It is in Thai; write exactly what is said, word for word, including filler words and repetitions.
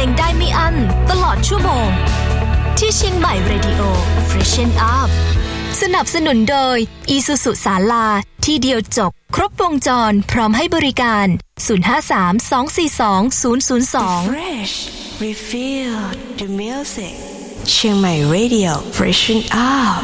งได้ไม่อั้นตลอดชั่วโมงที่เชียงใหม่ Radio Freshen Up สนับสนุนโดย Isuzu ศาลาที่เดียวจบครบวงจรพร้อมให้บริการศูนย์ ห้า สาม สอง สี่ สอง ศูนย์ ศูนย์ สอง Fresh Refill the music เชียงใหม่ Radio Freshen Up